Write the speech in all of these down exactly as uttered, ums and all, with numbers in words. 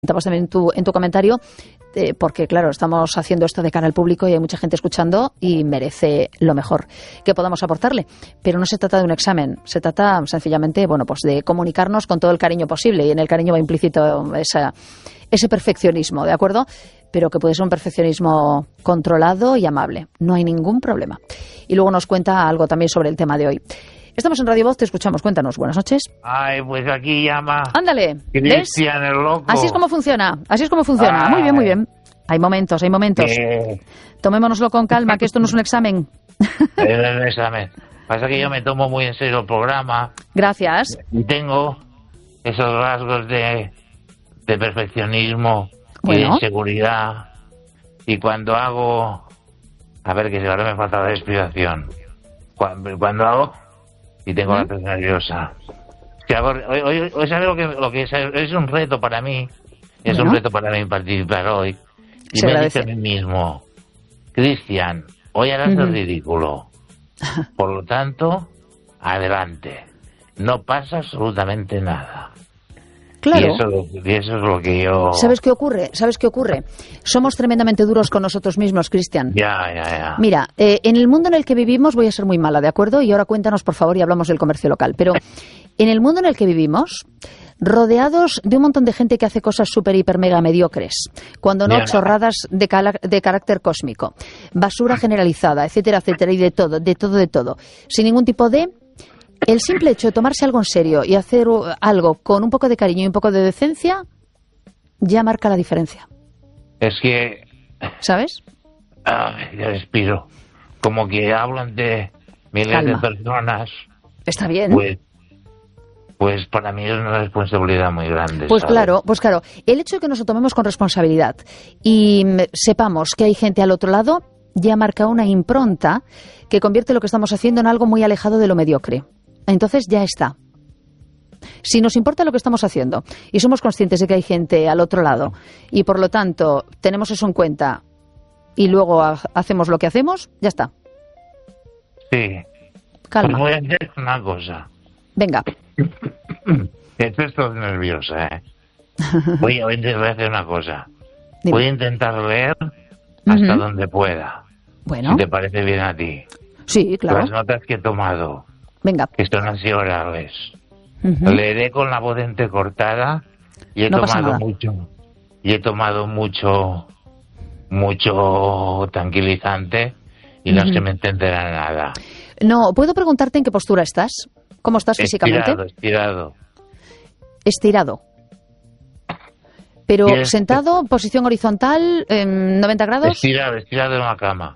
Comentamos también en tu, en tu comentario, eh, porque claro, estamos haciendo esto de cara al público y hay mucha gente escuchando y merece lo mejor que podamos aportarle. Pero no se trata de un examen, se trata sencillamente, bueno, pues de comunicarnos con todo el cariño posible, y en el cariño va implícito esa, ese perfeccionismo, ¿de acuerdo? Pero que puede ser un perfeccionismo controlado y amable, no hay ningún problema. Y luego nos cuenta algo también sobre el tema de hoy. Estamos en Radio Voz, te escuchamos, cuéntanos, buenas noches. Ay, pues aquí llama... Ándale, Cristian, el loco. Así es como funciona, así es como funciona. Ay. Muy bien, muy bien. Hay momentos, hay momentos. Eh... Tomémonoslo con calma, que esto no es un examen. Es un examen. Pasa que yo me tomo muy en serio el programa. Gracias. Y tengo esos rasgos de, de perfeccionismo, bueno, y de inseguridad. Y cuando hago... A ver, que ahora me falta la respiración. Cuando, cuando hago... Y tengo ¿Mm? la piel nerviosa. Que hago, hoy, hoy, hoy sabes lo que, lo que es, es un reto para mí. Es bueno. un reto para mí participar hoy. Y Se me agradece. Dice a mí mismo, Cristian, hoy harás uh-huh. el ridículo. Por lo tanto, adelante. No pasa absolutamente nada. Claro. Y eso, y eso es lo que yo... ¿Sabes qué ocurre? ¿Sabes qué ocurre? Somos tremendamente duros con nosotros mismos, Cristian. Ya, ya, ya. Mira, eh, en el mundo en el que vivimos, voy a ser muy mala, ¿de acuerdo? Y ahora cuéntanos, por favor, y hablamos del comercio local. Pero en el mundo en el que vivimos, rodeados de un montón de gente que hace cosas súper, hiper, mega mediocres, cuando no, ya. chorradas de, cala, de carácter cósmico, basura generalizada, etcétera, etcétera, y de todo, de todo, de todo, sin ningún tipo de... El simple hecho de tomarse algo en serio y hacer algo con un poco de cariño y un poco de decencia ya marca la diferencia. Es que... ¿Sabes? Ay, ya respiro. Como que hablan de miles Calma. de personas. Está bien. Pues, pues para mí es una responsabilidad muy grande. Pues ¿sabes? claro, pues claro. El hecho de que nos lo tomemos con responsabilidad y sepamos que hay gente al otro lado ya marca una impronta que convierte lo que estamos haciendo en algo muy alejado de lo mediocre. Entonces ya está. Si nos importa lo que estamos haciendo y somos conscientes de que hay gente al otro lado y por lo tanto tenemos eso en cuenta y luego ha- hacemos lo que hacemos, ya está. Sí. Calma. Pues voy a hacer una cosa. Venga. Esto estoy nerviosa, ¿eh? Voy a, voy a hacer una cosa. Dime. Voy a intentar leer hasta Uh-huh. donde pueda. Bueno. Si te parece bien a ti. Sí, claro. Las notas que he tomado, Venga. que son así orales. Uh-huh. Leeré con la voz entrecortada y he No pasa tomado nada. mucho. Y he tomado mucho, mucho tranquilizante y no Ujú. se me entenderá nada. No, ¿puedo preguntarte en qué postura estás? ¿Cómo estás físicamente? Estirado, estirado. Estirado. Pero ¿Quieres- sentado, posición horizontal, en noventa grados. Estirado, estirado en la cama.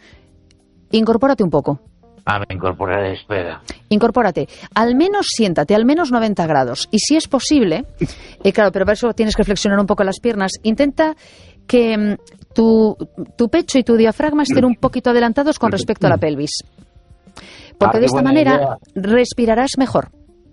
Incorpórate un poco. Ah, me incorporaré, espera. Incorpórate. Al menos siéntate, al menos noventa grados. Y si es posible, eh, claro, pero para eso tienes que flexionar un poco las piernas, intenta que mm, tu, tu pecho y tu diafragma estén un poquito adelantados con respecto a la pelvis. Porque Ah, de qué esta buena manera idea. respirarás mejor.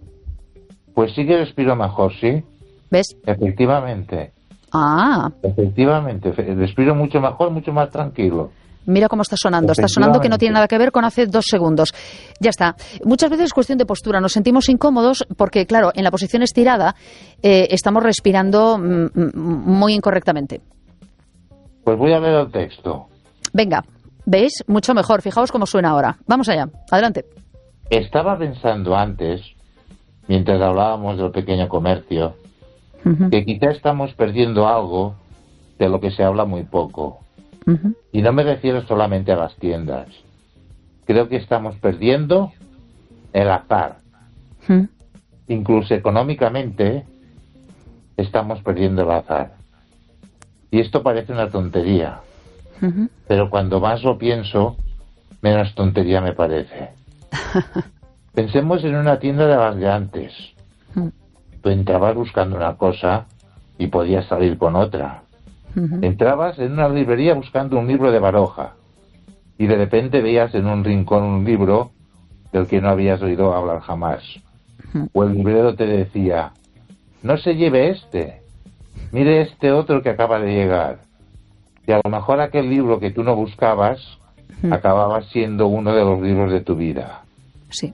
Pues sí que respiro mejor, ¿sí? ¿Ves? Efectivamente. Ah, Efectivamente. Fe- Respiro mucho mejor, mucho más tranquilo. mira cómo está sonando. Está sonando que no tiene nada que ver con hace dos segundos. Ya está. Muchas veces es cuestión de postura. Nos sentimos incómodos porque, claro, en la posición estirada eh, estamos respirando mm, mm, muy incorrectamente. Pues voy a leer el texto. Venga, ¿veis? Mucho mejor. Fijaos cómo suena ahora. Vamos allá. Adelante. Estaba pensando antes, mientras hablábamos del pequeño comercio, Ujú, que quizá estamos perdiendo algo de lo que se habla muy poco. ujú. Y no me refiero solamente a las tiendas. Creo que estamos perdiendo el azar. Mm. Incluso económicamente estamos perdiendo el azar. Y esto parece una tontería, Ujú. pero cuando más lo pienso, menos tontería me parece. Pensemos en una tienda de las de antes. Mm. Tú entrabas buscando una cosa y podías salir con otra. Ujú. Entrabas en una librería buscando un libro de Baroja y de repente veías en un rincón un libro del que no habías oído hablar jamás. Ujú. O el librero te decía, no se lleve este, mire este otro que acaba de llegar. Y a lo mejor aquel libro que tú no buscabas Ujú. acababa siendo uno de los libros de tu vida. Sí.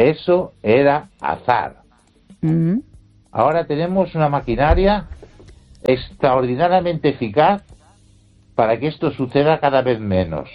Eso era azar. Ujú. Ahora tenemos una maquinaria extraordinariamente eficaz para que esto suceda cada vez menos.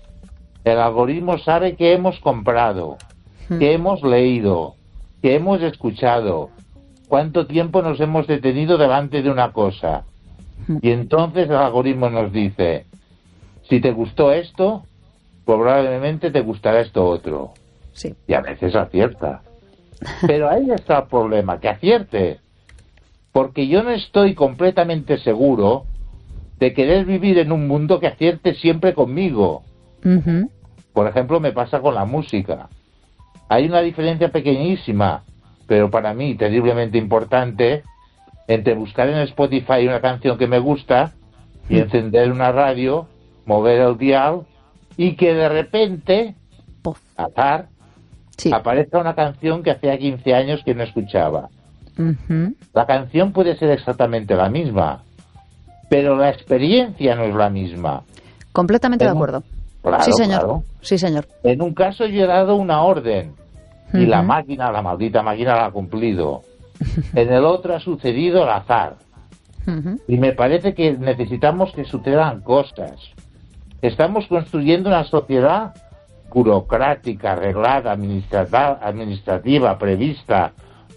El algoritmo sabe que hemos comprado, mm. que hemos leído, que hemos escuchado, cuánto tiempo nos hemos detenido delante de una cosa. Mm. Y entonces el algoritmo nos dice, si te gustó esto, probablemente te gustará esto otro. Sí. Y a veces acierta. Pero ahí está el problema, que acierte. Porque yo no estoy completamente seguro de querer vivir en un mundo que acierte siempre conmigo. Uh-huh. Por ejemplo, me pasa con la música. Hay una diferencia pequeñísima, pero para mí terriblemente importante, entre buscar en Spotify una canción que me gusta y uh-huh. encender una radio, mover el dial y que de repente, Puff. azar, sí. aparezca una canción que hacía quince años que no escuchaba. Uh-huh. La canción puede ser exactamente la misma, pero la experiencia no es la misma. Completamente en de acuerdo. Un... Claro, sí, señor. Claro. Sí, señor. En un caso yo he dado una orden y uh-huh. la máquina, la maldita máquina la ha cumplido. En el otro ha sucedido al azar. Uh-huh. Y me parece que necesitamos que sucedan cosas. Estamos construyendo una sociedad burocrática, arreglada, administrativa, administrativa, prevista.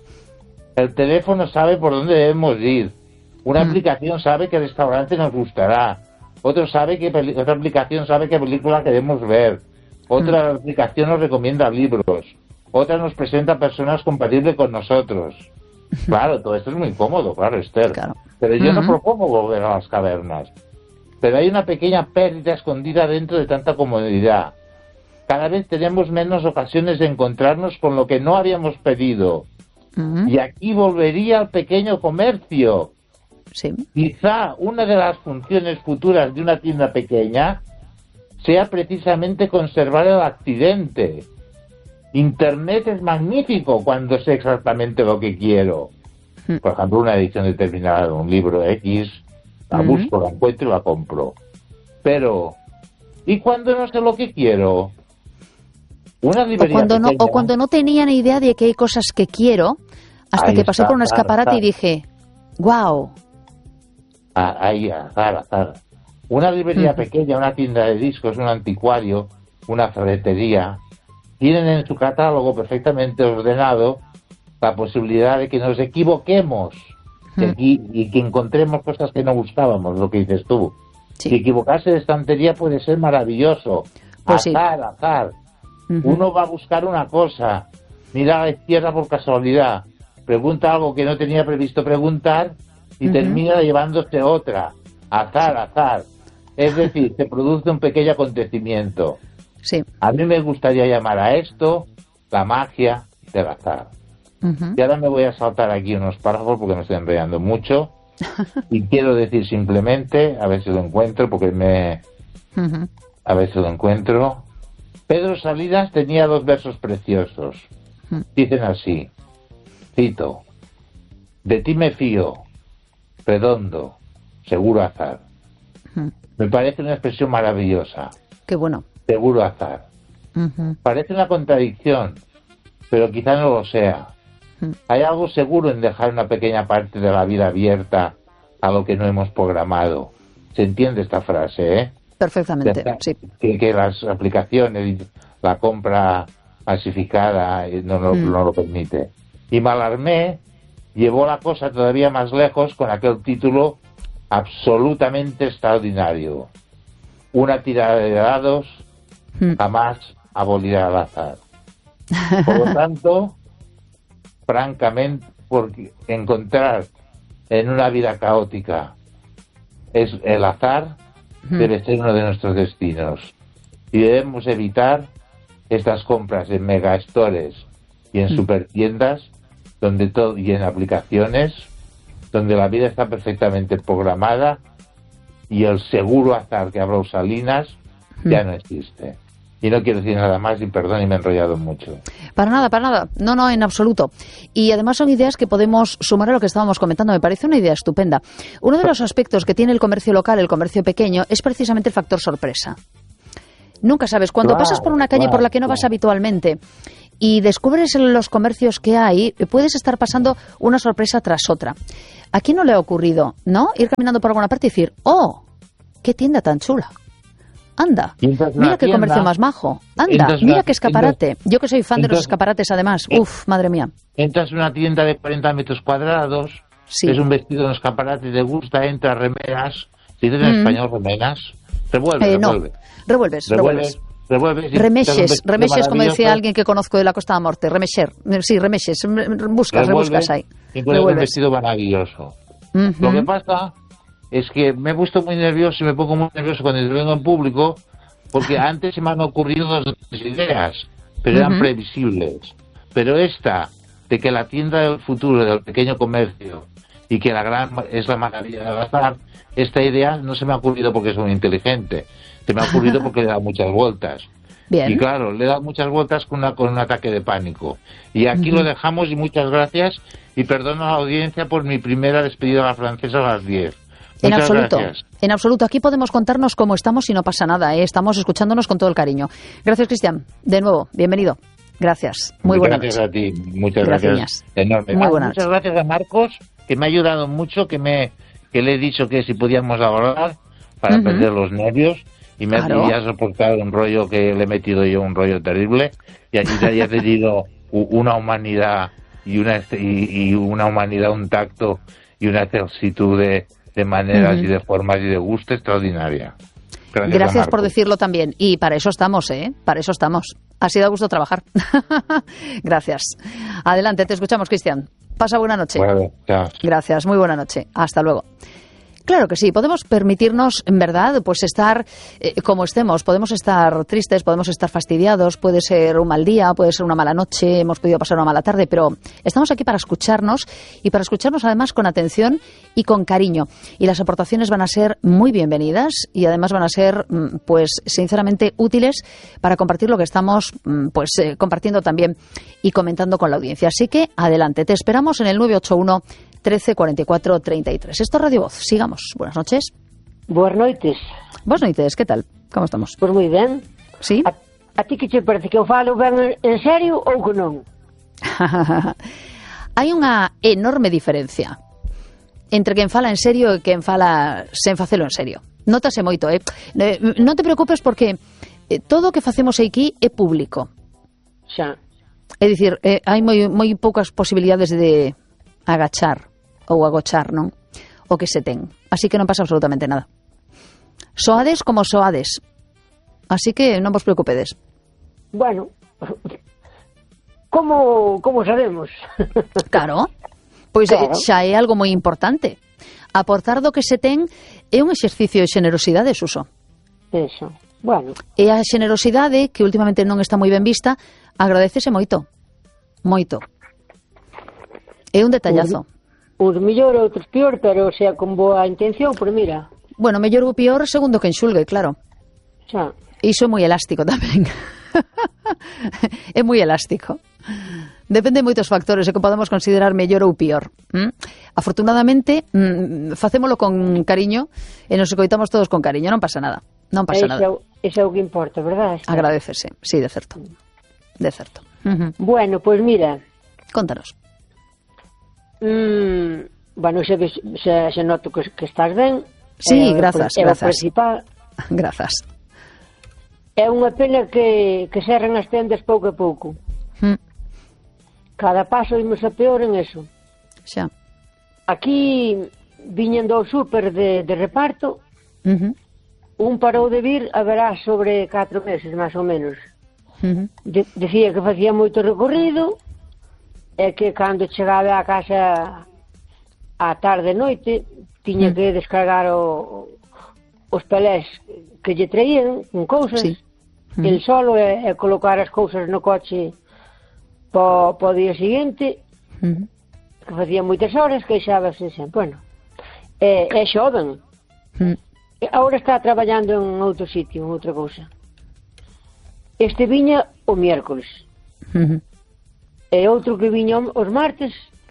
El teléfono sabe por dónde debemos ir. Una mm. aplicación sabe qué restaurante nos gustará. Otro sabe que peli- otra aplicación sabe qué película queremos ver. Otra mm. aplicación nos recomienda libros. Otra nos presenta personas compatibles con nosotros. Claro, todo esto es muy cómodo, claro, Esther. Claro. Pero yo mm-hmm. no propongo volver a las cavernas. Pero hay una pequeña pérdida escondida dentro de tanta comodidad. Cada vez tenemos menos ocasiones de encontrarnos con lo que no habíamos pedido. Uh-huh. Y aquí volvería al pequeño comercio. Sí. Quizá una de las funciones futuras de una tienda pequeña sea precisamente conservar el accidente. Internet es magnífico cuando sé exactamente lo que quiero. Uh-huh. Por ejemplo, una edición determinada de un libro X, la uh-huh. busco, la encuentro y la compro. Pero, ¿y cuando no sé lo que quiero? Una o, cuando no, o cuando no tenía ni idea de que hay cosas que quiero, hasta ahí que pasé está, por un escaparate azar, y dije, wow. Ah, ahí, azar, azar. Una librería mm. pequeña, una tienda de discos, un anticuario, una ferretería, tienen en su catálogo perfectamente ordenado la posibilidad de que nos equivoquemos mm. que aquí, y que encontremos cosas que no buscábamos, lo que dices tú. Sí. Si equivocarse de estantería puede ser maravilloso. Pues azar, sí. azar. Uh-huh. Uno va a buscar una cosa, mira a la izquierda por casualidad, pregunta algo que no tenía previsto preguntar y uh-huh. termina llevándose otra. Azar, azar. Es decir, se produce un pequeño acontecimiento. Sí. A mí me gustaría llamar a esto la magia del azar. Uh-huh. Y ahora me voy a saltar aquí unos párrafos porque me estoy enrollando mucho. Y quiero decir simplemente, a ver si lo encuentro, porque me... Uh-huh. A ver si lo encuentro... Pedro Salinas tenía dos versos preciosos. Dicen así, cito, de ti me fío, redondo, seguro azar. Me parece una expresión maravillosa. Qué bueno. Seguro azar. Uh-huh. Parece una contradicción, pero quizá no lo sea. Uh-huh. Hay algo seguro en dejar una pequeña parte de la vida abierta a lo que no hemos programado. ¿Se entiende esta frase, eh? Perfectamente, sí. Que, que las aplicaciones, la compra masificada no, no, mm. no lo permite. Y Mallarmé llevó la cosa todavía más lejos con aquel título absolutamente extraordinario. Una tirada de dados mm. jamás abolirá el azar. Por lo tanto, francamente, porque encontrar en una vida caótica es el azar, debe ser uno de nuestros destinos y debemos evitar estas compras en megastores y en supertiendas donde todo, y en aplicaciones donde la vida está perfectamente programada y el seguro azar que habló Salinas ya no existe. Y no quiero decir nada más y perdón y me he enrollado mucho. Para nada, para nada. No, no, en absoluto. Y además son ideas que podemos sumar a lo que estábamos comentando. Me parece una idea estupenda. Uno de los aspectos que tiene el comercio local, el comercio pequeño, es precisamente el factor sorpresa. Nunca sabes, cuando claro, pasas por una calle claro, por la que no claro. vas habitualmente y descubres los comercios que hay, puedes estar pasando una sorpresa tras otra. ¿A quién no le ha ocurrido, no? Ir caminando por alguna parte y decir, ¡oh, qué tienda tan chula! Anda, mira qué comercio más majo. Anda, mira qué escaparate. Entras, Yo que soy fan de los escaparates, además. Uf, madre mía. Entras en una tienda de cuarenta metros cuadrados, sí. Es un vestido en escaparate, te gusta, entras, remeras. Si dices en mm. español, remeras. Revuelve, eh, revuelve. No, revuelves, revuelves. revuelves remexes, remexes, como decía alguien que conozco de la Costa de la Morte. Remexer, sí, remexes. Buscas, rebuscas ahí. Y pones un vestido maravilloso. Uh-huh. Lo que pasa es que me he puesto muy nervioso y me pongo muy nervioso cuando vengo en público, porque antes se me han ocurrido dos ideas, pero eran uh-huh. previsibles. Pero esta, de que la tienda del futuro, del pequeño comercio, y que la gran es la maravilla de bazar, esta idea no se me ha ocurrido porque soy inteligente, se me ha ocurrido porque le he dado muchas vueltas. Bien. Y claro, le he dado muchas vueltas con, una, con un ataque de pánico. Y aquí uh-huh. lo dejamos y muchas gracias, y perdono a la audiencia por mi primera despedida a la francesa a las diez. En Muchas absoluto, gracias. En absoluto. Aquí podemos contarnos cómo estamos y no pasa nada, ¿eh? Estamos escuchándonos con todo el cariño. Gracias, Cristian. De nuevo, bienvenido. Gracias. Muy buenas noches. Gracias a ti. Muchas gracias. gracias. Enorme. Muy ah, buenas muchas gracias a Marcos, que me ha ayudado mucho, que me que le he dicho que si podíamos hablar para uh-huh. perder los nervios, y me claro. ha soportado un rollo que le he metido yo, un rollo terrible, y aquí te haya tenido una humanidad y una y, y una humanidad, un tacto y una excelsitud de de maneras uh-huh. y de formas y de gusto extraordinaria. Gracias, Gracias por decirlo también. Y para eso estamos, ¿eh? Para eso estamos. Ha sido a gusto trabajar. Gracias. Adelante, te escuchamos, Cristian. Pasa buena noche. Bueno, chao. Gracias, muy buena noche. Hasta luego. Claro que sí, podemos permitirnos, en verdad, pues estar eh, como estemos. Podemos estar tristes, podemos estar fastidiados, puede ser un mal día, puede ser una mala noche, hemos podido pasar una mala tarde, pero estamos aquí para escucharnos y para escucharnos además con atención y con cariño. Y las aportaciones van a ser muy bienvenidas y además van a ser, pues, sinceramente útiles para compartir lo que estamos, pues, eh, compartiendo también y comentando con la audiencia. Así que, adelante, te esperamos en el nueve ocho uno trece cuarenta y cuatro treinta y tres. Esto es Radio Voz. Sigamos. Buenas noches. Buenas noites. Buenas noites, ¿qué tal? ¿Cómo estamos? Pois moi ben. Sí? A, a ti que che parece que eu falo ben en serio ou que non? Hai unha enorme diferencia entre quen fala en serio e quen fala sen facelo en serio. Nótase moito, eh? Non te preocupes porque todo o que facemos aquí é público. Xa. É dicir, eh, hai moi, moi poucas posibilidades de agachar ou agochar, non? O que se ten. Así que non pasa absolutamente nada. Soades como soades. Así que non vos preocupedes. Bueno, como como sabemos? Claro. Pois claro. Xa é algo moi importante. Aportar do que se ten é un exercicio de xenerosidade, Suso. Eso. Bueno. E a xenerosidade, que últimamente non está moi ben vista, agradecese moito. Moito. É un detallazo. Uns mellor, outros peor, pero sea con boa intención, por mira. Bueno, mellor ou peor segundo que enxulgue, claro. Xa. Iso é moi elástico tamén. É moi elástico. Depende de moitos factores e que podemos considerar mellor ou peor. ¿Mm? Afortunadamente, mm, facémolo con cariño e nos escoitamos todos con cariño, non pasa nada. Non pasa nada. Iso é o que importa, verdad? Está? Agradecese, sí, de certo. De certo. Uh-huh. Bueno, pois pues mira. Contanos. Mm, bueno, xa, xa, xa noto que, que estás ben. Sí, é, grazas, é grazas. Principal. Grazas. É unha pena que, que cerren as tendas pouco a pouco. Mm. Cada paso imos a peor en eso. Xa. Aquí, viñendo ao súper de, de reparto, uh-huh. un parou de vir, haberá sobre catro meses, máis ou menos. Uh-huh. De, decía que facía moito recorrido, é que cando chegaba a casa á tarde e noite tiña que descargar o, os palés que lle traían con cousas, sí. uh-huh. el solo e, e colocar as cousas no coche po, po día seguinte, uh-huh. que facía moitas horas, queixábase sempre. Bueno, é, é xoven, uh-huh. agora está traballando en outro sitio, en outra cousa. Este viña o miércoles. Uh-huh. E outro que viña os martes.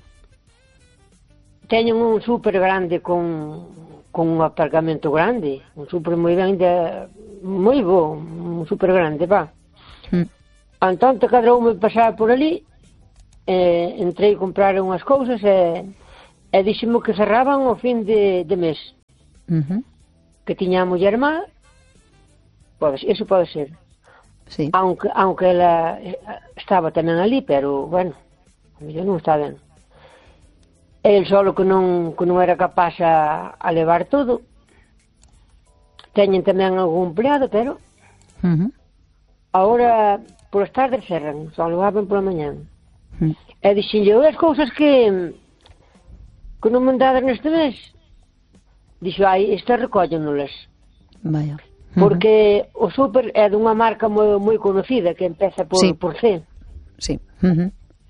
Teñen un súper grande con, con un aparcamento grande, un súper moi grande, moi bo, un súper grande, va. Mm. Antonte cadroume pasar por ali, eh, entrei a comprar unhas cousas e, e dixemo que cerraban ao fin de, de mes. Uh-huh. Que tiña a muller má, pode, eso pode ser. Sí. Aunque, aunque ela estaba tamén ali, pero, bueno, eu non está ben. El solo que non, que non era capaz a, a levar todo. Teñen tamén algún empleado, pero uh-huh. agora por as tardes cerran, só levaban pola mañán. Uh-huh. E dixenlle, as cousas que que non mandadas neste mes, dixo, ai, estas recóllennolas. Vaya. Porque uh-huh. o súper é dunha marca moi, moi conocida que empeza por, sí. por C. Sí. Uh-huh.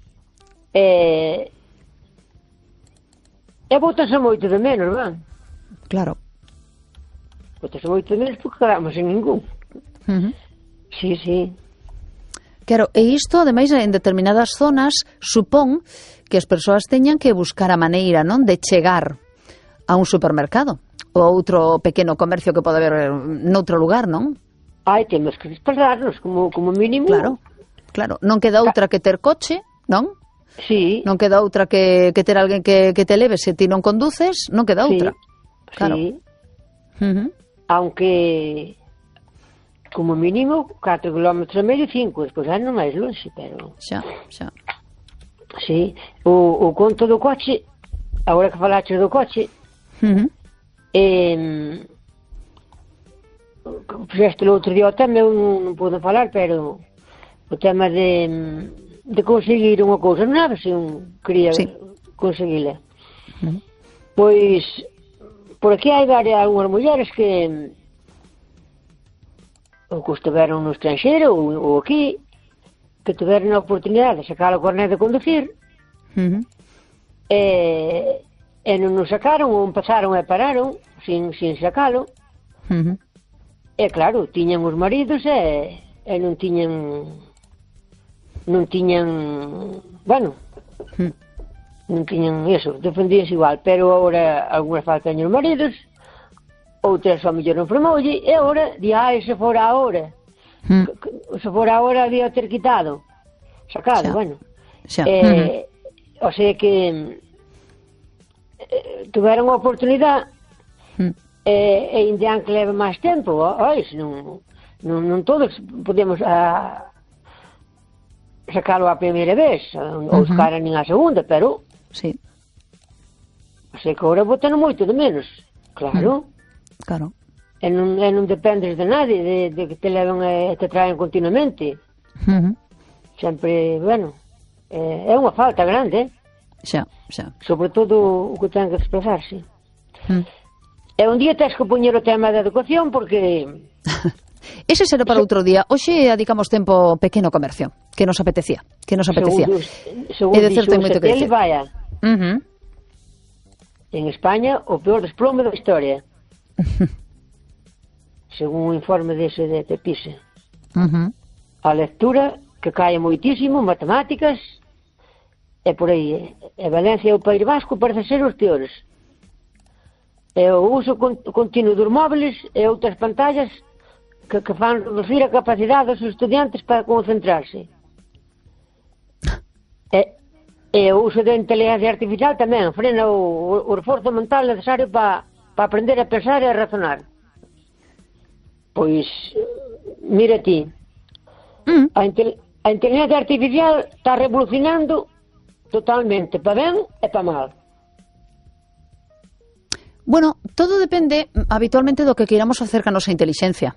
E e bótase moito de menos, van? Claro. Bótase moito de menos porque quedamos en ningún. Uh-huh. Sí, sí. Claro, e isto, ademais, en determinadas zonas supón que as persoas teñan que buscar a maneira, non, de chegar a un supermercado ou outro pequeno comercio que pode haber noutro lugar, non? Ai, temos que desplazarnos como, como mínimo. Claro, claro. Non queda outra que ter coche, non? Sí. Non queda outra que, que ter alguén que, que te leve se ti non conduces, non queda outra. Sí, claro. Sí. Uh-huh. Aunque como mínimo catro kilómetros e medio, cinco, despois é non máis longe, pero... Xa, xa. Sí, o, o conto do coche, agora que falaste do coche, Uh-huh. eh, puseste o outro día o tema, eu non, non podo falar, pero o tema de, de conseguir unha cousa, non sabe se un quería sí. conseguila. Uh-huh. Pois, por aquí hai varias, algunhas mulleres que ou que estiveron no estranxeiro ou, ou aquí, que tiveron a oportunidade de sacar o carnet de conducir, Uh-huh. e, e non nos sacaron, ou empezaron e pararon sin, sin sacalo. Uh-huh. E claro, tiñan os maridos e, e non tiñan non tiñan bueno uh-huh. non tiñan eso, defendíanse igual, pero agora algunhas faltan os maridos, outras só mellor non formoulle, e agora di, ai, se fora ahora uh-huh. se fora ahora había ter quitado sacado, xa. Bueno xa. Eh, Uh-huh. o sea que eh, tuveron a oportunidade uh-huh. e, e indian que leve máis tempo, oi, non, non, non todos podemos a, sacalo a primeira vez, uh-huh. ou sacar nin a segunda, pero sí. o sea que agora botan moito de menos, claro. Uh-huh. Claro. E non, e non dependes de nadie, de, de que te leven e te traen continuamente. Uh-huh. Sempre, bueno, é, é unha falta grande, eh? Xa, xa. Sobre todo o que ten que desplazarse. Uh-huh. E un día tens que poñer o tema da educación porque... Ese será para outro día. Hoxe dedicamos tempo ao pequeno comercio, que nos apetecía, que nos apetecía. Según, según dixo o Setel, vaya, uh-huh. en España o peor desplome da historia. Según o informe dese de, de PISA. Uh-huh. A lectura que cae moitísimo, matemáticas, e por aí. E Valencia e o País Vasco parece ser os peores. E o uso continuo dos móviles e outras pantallas que, que fan reducir a capacidade dos estudiantes para concentrarse. E, e o uso da inteligencia artificial tamén frena o, o esforzo mental necesario para pa aprender a pensar e a razonar. Pois, mira ti, mm. a, inte, a inteligencia artificial está revolucionando totalmente, para ben e para mal. Bueno, todo depende habitualmente do que queiramos facer ca nosa inteligencia.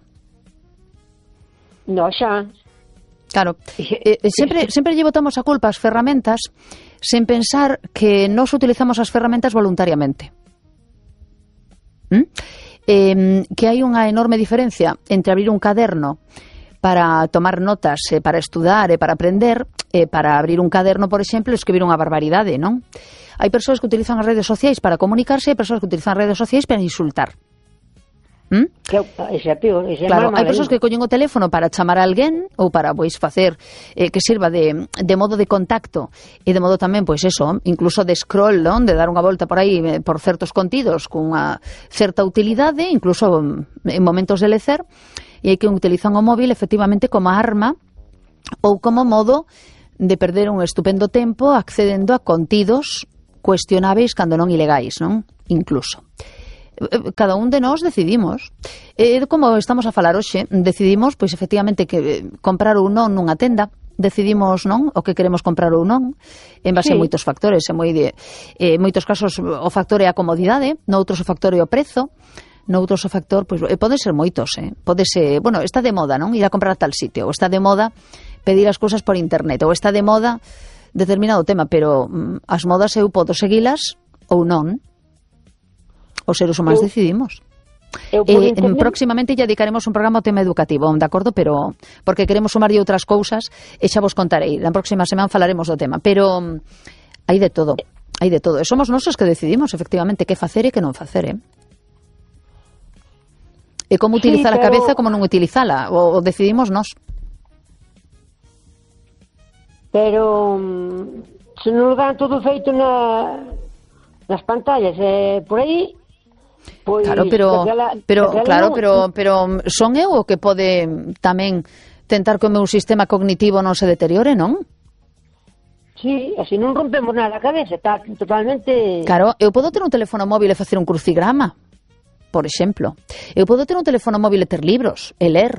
No, xa. Claro, eh, sempre, sempre lle botamos a culpa ás ferramentas sen pensar que nos utilizamos as ferramentas voluntariamente. ¿Mm? Eh, que hai unha enorme diferencia entre abrir un caderno para tomar notas, eh, para estudar e para aprender, eh, para abrir un caderno, por exemplo, e escribir unha barbaridade, non? Hai persoas que utilizan as redes sociais para comunicarse e hai persoas que utilizan as redes sociais para insultar. ¿Mm? Que, ese é peor, ese é claro, mal, hai persoas que collen o teléfono para chamar a alguén ou para, pois, facer eh, que sirva de, de modo de contacto e de modo tamén, pois, eso, incluso de scroll, non? De dar unha volta por aí eh, por certos contidos con unha certa utilidade, incluso en momentos de lecer, e hai que utilizan o móvil efectivamente como arma ou como modo de perder un estupendo tempo accedendo a contidos cuestionáveis cando non ilegais, non? Incluso. Cada un de nós decidimos. E como estamos a falar hoxe, decidimos, pois efectivamente, que comprar ou non nunha tenda, decidimos non o que queremos comprar ou non en base sí. a moitos factores, en moi de, eh, moitos casos o factor é a comodidade, noutros o factor é o prezo, noutros o factor, pois pode ser moitos, eh? Pode ser, bueno, está de moda, non? Ir a comprar a tal sitio, ou está de moda pedir as cousas por internet, ou está de moda determinado tema, pero mm, as modas eu podo seguilas ou non. Os seres humanos eu, decidimos. Eu eh, próximamente ya dedicaremos un programa ao tema educativo, de acordo, pero porque queremos sumarlle outras cousas e xa vos contarei. Na próxima semana falaremos do tema, pero hai de todo, hai de todo. E somos nós os que decidimos efectivamente que facer e que non facer, eh? E como utilizar sí, pero... a cabeza, como non utilizala, o, o decidimos nós. Pero se non dan todo feito na, nas pantallas, eh, por aí, pois... Claro, pero, daquela, pero, daquela claro, non... pero, pero son eu o que pode tamén tentar que o meu sistema cognitivo non se deteriore, non? Sí, así non rompemos nada a cabeza, está totalmente... Claro, eu podo ter un teléfono móvil e facer un crucigrama, por exemplo. Eu podo ter un teléfono móvil e ter libros, e ler.